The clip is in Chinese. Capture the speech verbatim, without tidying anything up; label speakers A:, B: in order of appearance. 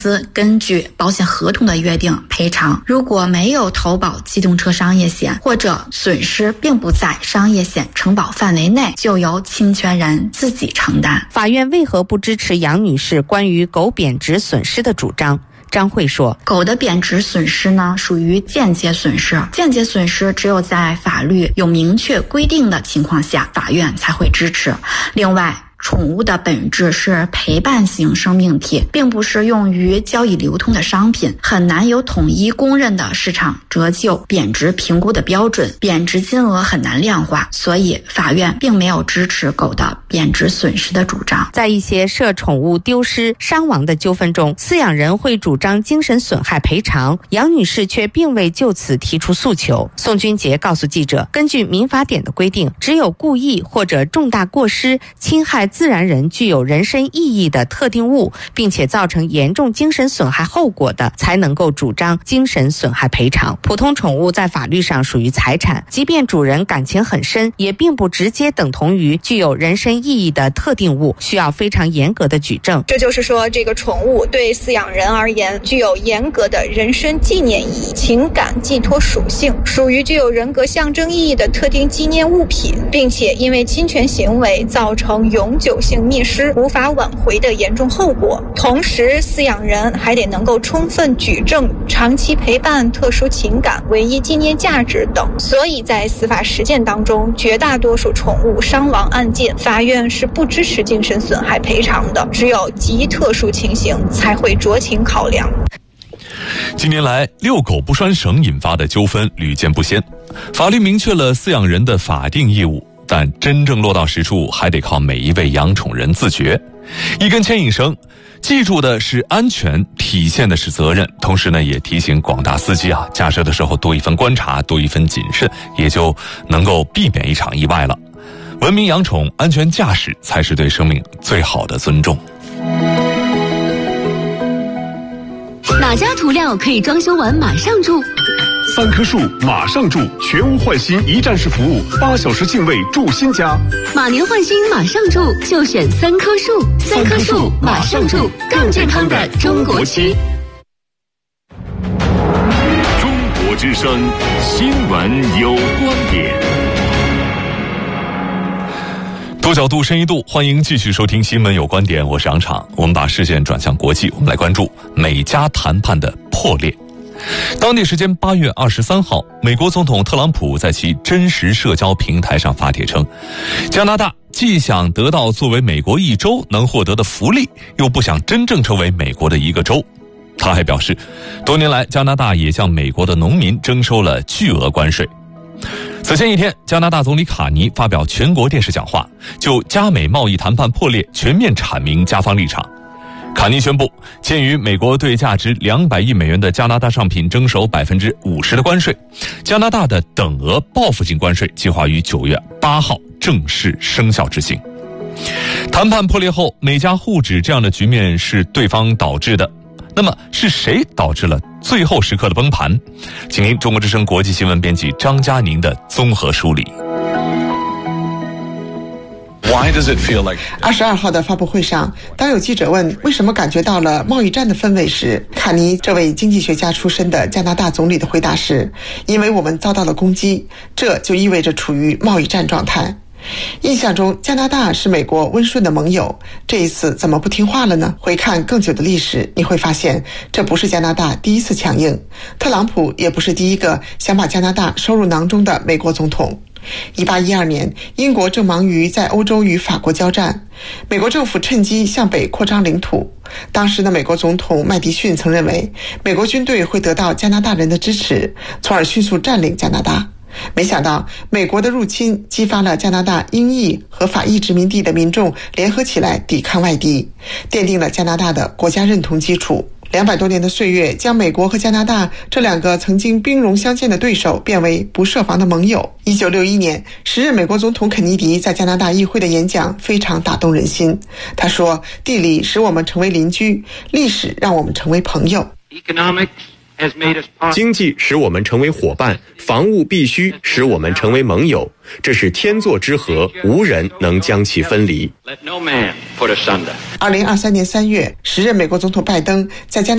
A: 司根据保险合同的约定赔偿。如果没有投保机动车商业险，或者损失并不在商业险承保范围内，就由侵权人自己承担。
B: 法院为何不支持杨女士关于狗贬值损失的主张？张慧说，
A: 狗的贬值损失呢，属于间接损失，间接损失只有在法律有明确规定的情况下，法院才会支持。另外，宠物的本质是陪伴型生命体，并不是用于交易流通的商品，很难有统一公认的市场折旧贬值评估的标准，贬值金额很难量化，所以法院并没有支持狗的贬值损失的主张。
B: 在一些涉宠物丢失、伤亡的纠纷中，饲养人会主张精神损害赔偿，杨女士却并未就此提出诉求。宋军杰告诉记者，根据民法典的规定，只有故意或者重大过失侵害自然人具有人身意义的特定物，并且造成严重精神损害后果的，才能够主张精神损害赔偿。普通宠物在法律上属于财产，即便主人感情很深，也并不直接等同于具有人身意义的特定物，需要非常严格的举证。
C: 这就是说，这个宠物对饲养人而言具有严格的人身纪念意义、情感寄托属性，属于具有人格象征意义的特定纪念物品，并且因为侵权行为造成永久性灭失、无法挽回的严重后果。同时，饲养人还得能够充分举证长期陪伴、特殊情感、唯一纪念价值等。所以在司法实践当中，绝大多数宠物伤亡案件，法院是不支持精神损害赔偿的，只有极特殊情形才会酌情考量。
D: 近年来，遛狗不拴绳引发的纠纷屡见不鲜，法律明确了饲养人的法定义务，但真正落到实处，还得靠每一位养宠人自觉。一根牵引绳，记住的是安全，体现的是责任，同时呢，也提醒广大司机啊，驾车的时候多一分观察，多一分谨慎，也就能够避免一场意外了。文明养宠，安全驾驶才是对生命最好的尊重。
E: 哪家涂料可以装修完马上住？
F: 三棵树马上住，全屋换新一站式服务，八小时净位住新家。
E: 马年换新马上住，就选三棵树。三棵树马上住，更健康的中国区。
F: 中国之声，新闻有观点。
D: 多角度深一度，欢迎继续收听新闻有观点，我是杨昶。我们把视线转向国际，我们来关注美加谈判的破裂。当地时间八月二十三号，美国总统特朗普在其真实社交平台上发帖称，加拿大既想得到作为美国一州能获得的福利，又不想真正成为美国的一个州。他还表示，多年来加拿大也向美国的农民征收了巨额关税。此前一天，加拿大总理卡尼发表全国电视讲话，就加美贸易谈判破裂全面阐明加方立场。卡尼宣布，鉴于美国对价值两百亿美元的加拿大商品征收百分之五十的关税，加拿大的等额报复性关税计划于九月八号正式生效执行。谈判破裂后，美加互指这样的局面是对方导致的。那么是谁导致了最后时刻的崩盘？请听中国之声国际新闻编辑张嘉宁的综合梳理。
G: 二十二号的发布会上，当有记者问为什么感觉到了贸易战的氛围时，卡尼这位经济学家出身的加拿大总理的回答是：因为我们遭到了攻击，这就意味着处于贸易战状态。印象中加拿大是美国温顺的盟友，这一次怎么不听话了呢？回看更久的历史，你会发现这不是加拿大第一次强硬，特朗普也不是第一个想把加拿大收入囊中的美国总统。一八一二年，英国正忙于在欧洲与法国交战，美国政府趁机向北扩张领土。当时的美国总统麦迪逊曾认为，美国军队会得到加拿大人的支持，从而迅速占领加拿大。没想到美国的入侵激发了加拿大英裔和法裔殖民地的民众联合起来抵抗外敌，奠定了加拿大的国家认同基础。两百多年的岁月将美国和加拿大这两个曾经兵戎相见的对手变为不设防的盟友。一九六一年，时任美国总统肯尼迪在加拿大议会的演讲非常打动人心。他说，地理使我们成为邻居，历史让我们成为朋友。
H: 经济使我们成为伙伴，防务必须使我们成为盟友，这是天作之合，无人能将其分离。
G: 二零二三年三月，时任美国总统拜登在加拿大